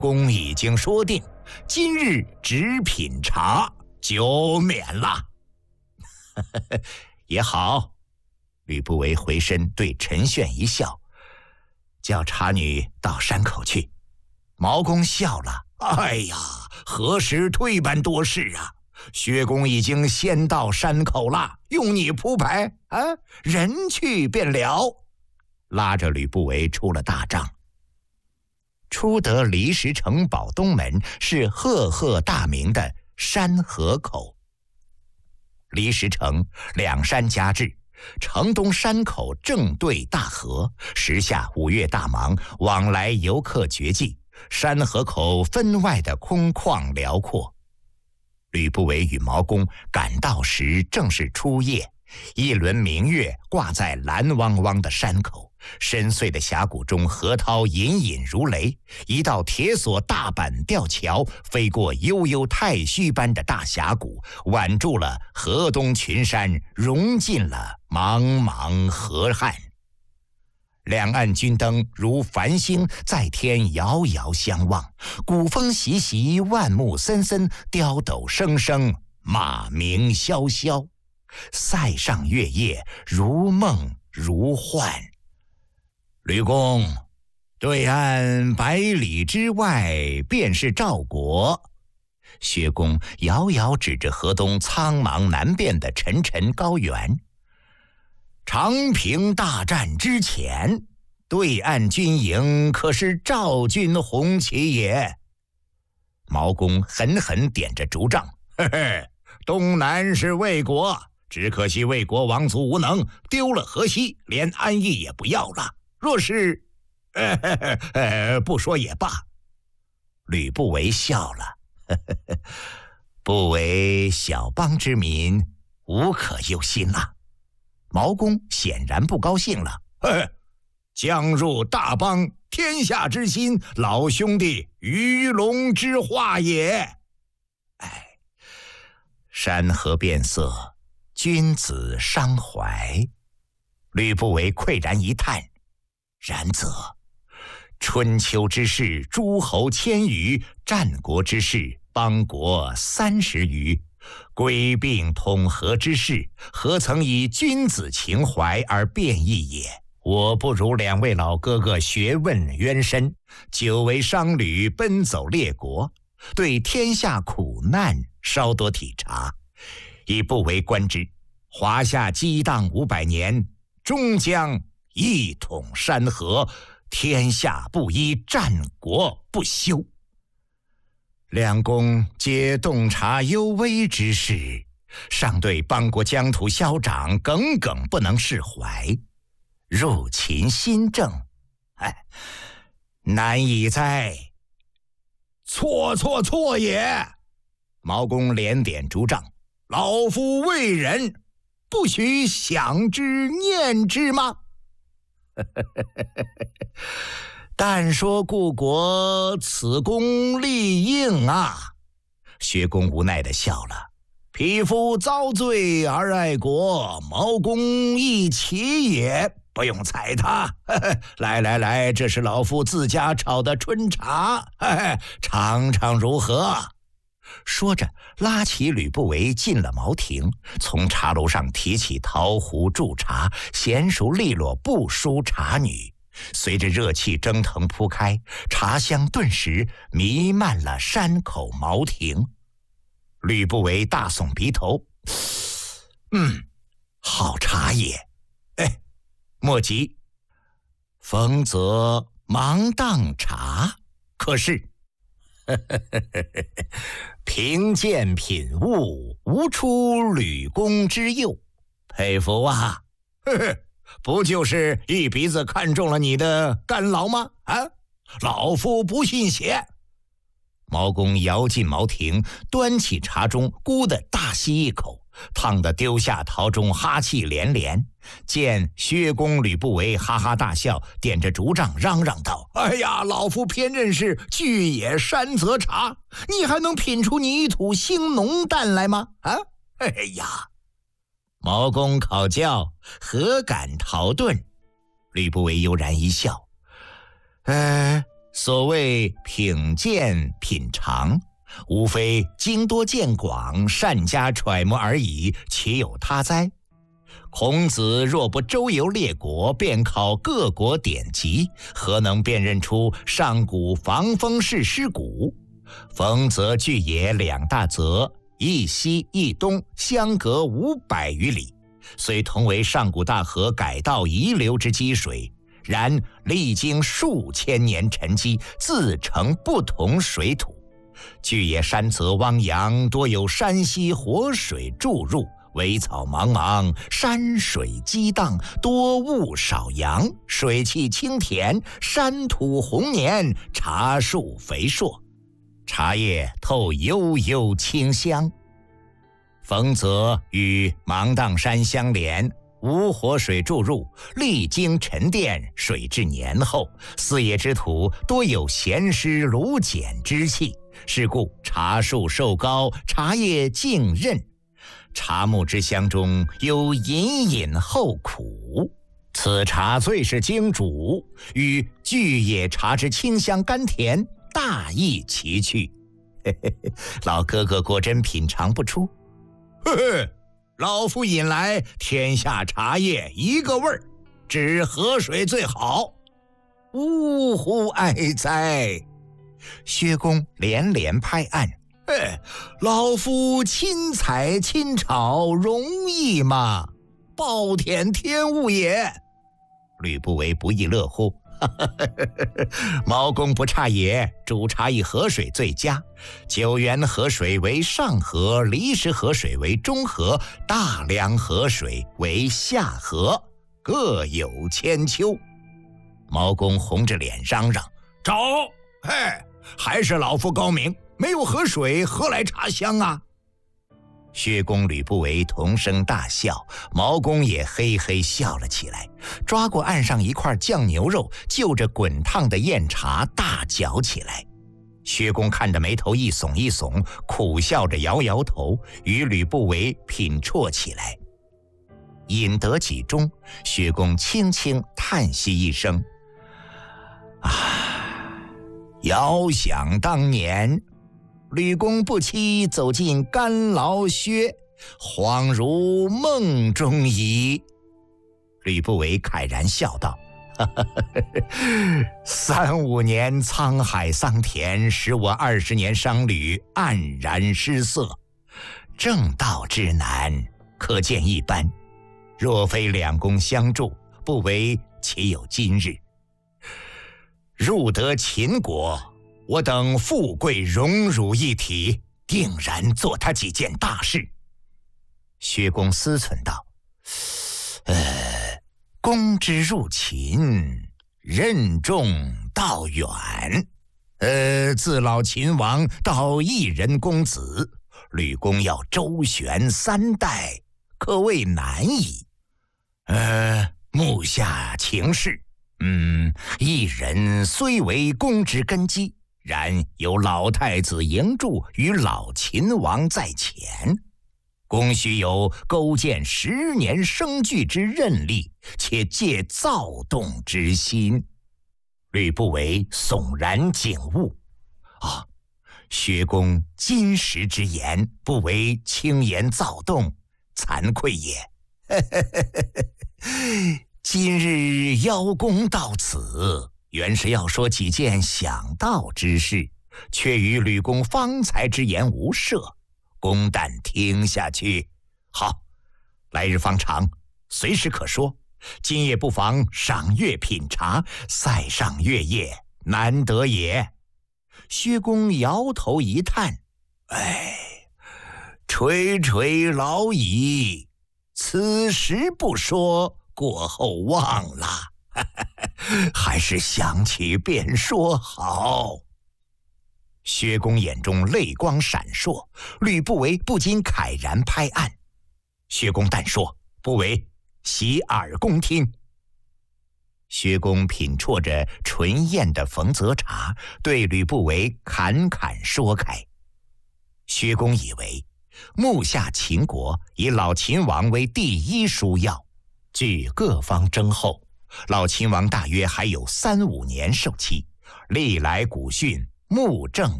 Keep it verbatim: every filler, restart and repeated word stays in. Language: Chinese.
公已经说定，今日只品茶，酒免了。也好。吕不韦回身对陈炫一笑，叫茶女到山口去。毛公笑了，哎呀，何时退般多事啊？薛公已经先到山口了，用你铺排啊，人去便了。拉着吕不韦出了大帐。出得离石城堡东门是赫赫大名的山河口。离石城两山夹峙，城东山口正对大河，时下五月大忙，往来游客绝迹。山河口分外的空旷辽阔。吕不韦与毛公赶到时正是初夜，一轮明月挂在蓝汪汪的山口，深邃的峡谷中河涛隐隐如雷，一道铁索大板吊桥飞过悠悠太虚般的大峡谷，挽住了河东群山，融进了茫茫河汉。两岸军灯如繁星在天遥遥相望，鼓风习习，万木森森，雕斗声声，马鸣萧萧。塞上月夜，如梦如幻。吕公，对岸百里之外便是赵国。薛公遥遥指着河东苍茫难辨的沉沉高原。长平大战之前，对岸军营可是赵军红旗也。毛公狠狠点着竹杖，嘿嘿，东南是魏国，只可惜魏国王族无能，丢了河西，连安邑也不要了。若是，呃呃呃，不说也罢。吕不韦笑了，呵呵呵，不为小邦之民，无可忧心了。毛公显然不高兴了，呵，将入大邦，天下之心，老兄弟鱼龙之化也。哎，山河变色，君子伤怀。吕不韦喟然一叹，然则春秋之事，诸侯千余；战国之事，邦国三十余。归并统合之事，何曾以君子情怀而变异也？我不如两位老哥哥学问渊深，久为商旅，奔走列国，对天下苦难稍多体察。以不为观之，华夏激荡五百年，终将一统山河，天下不依，战国不休。两公皆洞察幽微之事，尚对邦国疆土消长耿耿不能释怀，入秦新政，哎，难以哉！错错错也！毛公连点竹杖，老夫为人，不许想之念之吗？但说故国此功力硬啊！薛公无奈地笑了。匹夫遭罪而爱国，毛公亦其也，不用睬他。来来来，这是老夫自家炒的春茶，尝尝如何？说着，拉起吕不韦进了茅亭，从茶炉上提起陶壶注茶，娴熟利落，不输茶女。随着热气蒸腾铺开，茶香顿时弥漫了山口茅亭。吕不韦大耸鼻头，嗯，好茶也。哎，莫急，丰泽芒砀茶，可是贫贱品物，无出吕公之右，佩服啊！呵呵，不就是一鼻子看中了你的干劳吗？啊，老夫不信邪。毛公摇进茅亭，端起茶盅，咕的大吸一口，烫得丢下陶盅，哈气连连。见薛公、吕不韦哈哈大笑，点着竹杖嚷嚷道：“哎呀，老夫偏认识巨野山泽茶，你还能品出泥土兴浓淡来吗？啊，哎呀！”毛公考教，何敢逃遁？吕不韦悠然一笑：“呃， 所谓品鉴品尝，无非经多见广，善加揣摩而已，岂有他哉？孔子若不周游列国，遍考各国典籍，何能辨认出上古防风氏尸骨？丰泽巨野两大泽，一西一东，相隔五百余里，虽同为上古大河改道遗留之积水，然历经数千年沉积，自成不同水土。巨野山泽汪洋，多有山溪活水注入，苇草茫茫，山水激荡，多雾少阳，水气清甜，山土红黏，茶树肥硕，茶叶透悠悠清香。丰泽与芒砀山相连，无活水注入，历经沉淀，水质黏厚，四野之土多有咸湿卤碱之气，是故茶树瘦高，茶叶净韧。茶木之香中有隐隐后苦，此茶最是经煮，与巨野茶之清香甘甜大异其趣。嘿嘿嘿，老哥哥果真品尝不出。嘿嘿，老夫饮来天下茶叶一个味儿，只河水最好。呜呼哀哉！薛公连连拍案。哎，老夫亲采亲炒，容易吗？暴殄天物也。吕不韦不亦乐乎。毛公不差也，煮茶以河水最佳。九原河水为上河，离石河水为中河，大梁河水为下河，各有千秋。毛公红着脸嚷嚷：找！嘿，还是老夫高明，没有河水，何来茶香啊？薛公、吕不韦同声大笑，毛公也嘿嘿笑了起来，抓过岸上一块酱牛肉，就着滚烫的酽茶大嚼起来。薛公看着眉头一耸一耸，苦笑着摇摇头，与吕不韦品啜起来。饮得几盅，薛公轻轻叹息一声：啊，遥想当年，吕公不期走进干劳薛，恍如梦中矣。吕不韦慨然笑道：三五年沧海桑田，使我二十年商旅黯然失色，正道之难可见一斑。若非两公相助，不为岂有今日？入得秦国，我等富贵荣辱一体，定然做他几件大事。薛公思忖道：呃，公之入秦，任重道远，呃，自老秦王到一人公子，吕公要周旋三代，可谓难矣。呃，目下情势，嗯，一人虽为公之根基，然有老太子营助与老秦王在前，公须有勾践十年生聚之韧力，且借躁动之心。吕不韦悚然景悟，啊，薛公今时之言，不为轻言躁动，惭愧也。今日邀公到此，原是要说几件想到之事，却与吕公方才之言无涉，公但听下去。好，来日方长，随时可说。今夜不妨赏月品茶，塞上月夜，难得也。薛公摇头一叹：哎，垂垂老矣，此时不说，过后忘了，还是想起便说好。薛公眼中泪光闪烁，吕不韦不禁慨然拍案。薛公但说：不韦，洗耳恭听。薛公品啜着纯艳的逢泽茶，对吕不韦侃侃说开。薛公以为目下秦国以老秦王为第一枢要，据各方征候，老秦王大约还有三五年寿期， 历来古训，目正